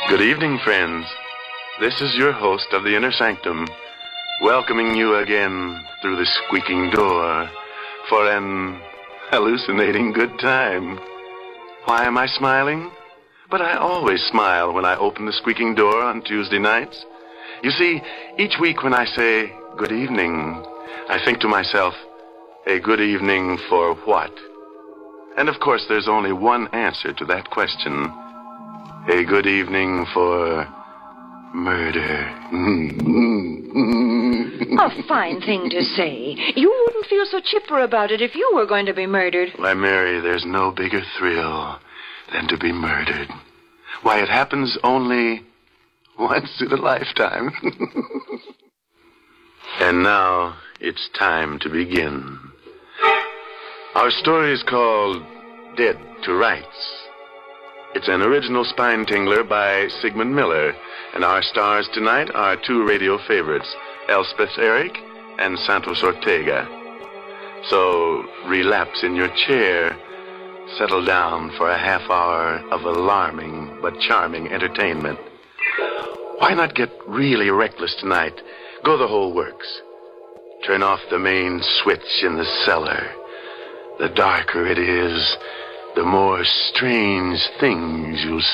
Good evening, friends. This is your host of the Inner Sanctum, welcoming you again through the squeaking door for an hallucinating good time. Why am I smiling? But I always smile when I open the squeaking door on Tuesday nights. You see, each week when I say good evening, I think to myself, a good evening for what? And of course, there's only one answer to that question. A good evening for murder. A fine thing to say. You wouldn't feel so chipper about it if you were going to be murdered. Why, Mary, there's no bigger thrill than to be murdered. Why, it happens only once in a lifetime. And now it's time to begin. Our story is called Dead to Rights. It's an original spine tingler by Sigmund Miller, and our stars tonight are two radio favorites, Elspeth Eric and Santos Ortega. So relapse in your chair, settle down for a half hour of alarming but charming entertainment. Why not get really reckless tonight? Go the whole works. Turn off the main switch in the cellar. The darker it is, the more strange things you'll